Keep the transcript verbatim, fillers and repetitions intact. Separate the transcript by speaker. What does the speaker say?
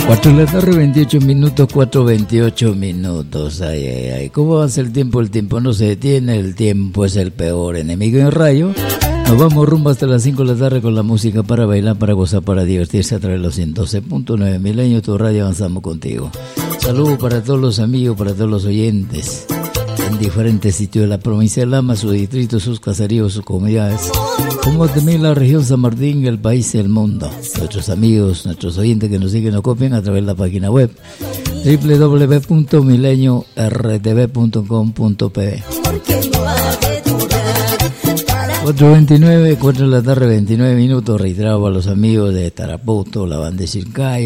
Speaker 1: cuatro de la tarde, veintiocho minutos, cuatro veintiocho minutos. Ay, ay, ay. ¿Cómo avanza el tiempo? El tiempo no se detiene, el tiempo es el peor enemigo en rayo. Nos vamos rumbo hasta las cinco de la tarde con la música para bailar, para gozar, para divertirse a través de los ciento doce punto nueve Milenio, tu radio, avanzamos contigo. Saludos para todos los amigos, para todos los oyentes en diferentes sitios de la provincia de Lama, sus distritos, sus caseríos, sus comunidades, como también la región San Martín, el país y el mundo. Nuestros amigos, nuestros oyentes que nos siguen, nos copian a través de la página web doble u doble u doble u punto milenio r t v punto com punto p b. cuatro veintinueve, cuatro de la tarde, veintinueve minutos. Reiteraba a los amigos de Tarapoto, la banda de Chilcayo,